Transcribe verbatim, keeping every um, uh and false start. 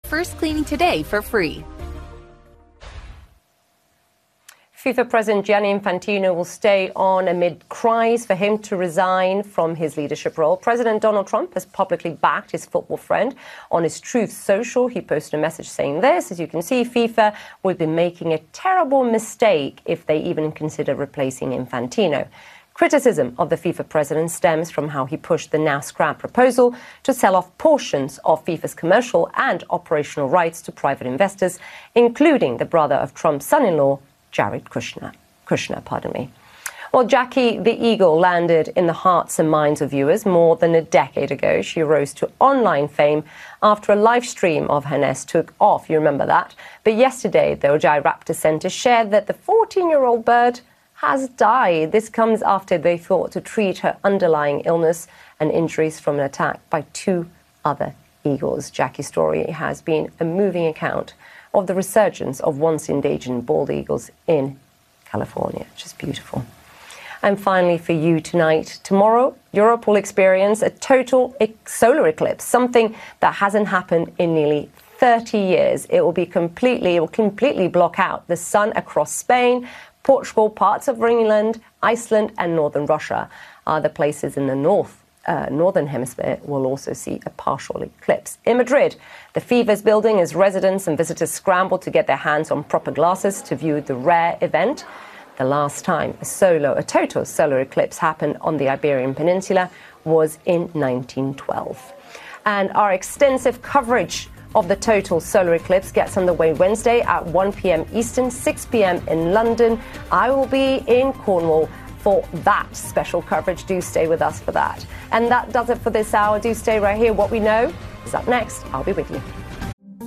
first cleaning today for free. FIFA President Gianni Infantino will stay on amid cries for him to resign from his leadership role. President Donald Trump has publicly backed his football friend. On his Truth Social, he posted a message saying this: as you can see, FIFA will be making a terrible mistake if they even consider replacing Infantino. Criticism of the FIFA president stems from how he pushed the now scrapped proposal to sell off portions of FIFA's commercial and operational rights to private investors, including the brother of Trump's son-in-law, Jared Kushner. Kushner, pardon me. Well, Jackie the Eagle landed in the hearts and minds of viewers more than a decade ago. She rose to online fame after a live stream of her nest took off. You remember that? But yesterday, the Ojai Raptor Centre shared that the fourteen-year-old bird has died. This comes after they thought to treat her underlying illness and injuries from an attack by two other eagles. Jackie's story has been a moving account of the resurgence of once endangered bald eagles in California. Just beautiful. And finally for you tonight, tomorrow, Europe will experience a total solar eclipse, something that hasn't happened in nearly thirty years. It will be completely, it will completely block out the sun across Spain, Portugal, parts of Greenland, Iceland and northern Russia. Other places in the north Uh, northern hemisphere will also see a partial eclipse. In Madrid, the FIFA is building as residents and visitors scramble to get their hands on proper glasses to view the rare event. The last time a solar, a total solar eclipse happened on the Iberian Peninsula was in nineteen twelve. And our extensive coverage of the total solar eclipse gets underway Wednesday at one p.m. Eastern, six p.m. in London. I will be in Cornwall for that special coverage. Do stay with us for that. And that does it for this hour. Do stay right here. What we know is up next. I'll be with you.